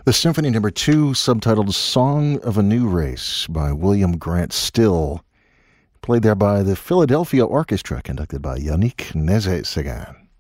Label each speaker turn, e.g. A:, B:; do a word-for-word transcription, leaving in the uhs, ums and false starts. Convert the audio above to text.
A: The Symphony Number Two, subtitled Song of a New Race by William Grant Still, played there by the Philadelphia Orchestra, conducted by Yannick Nézet-Séguin.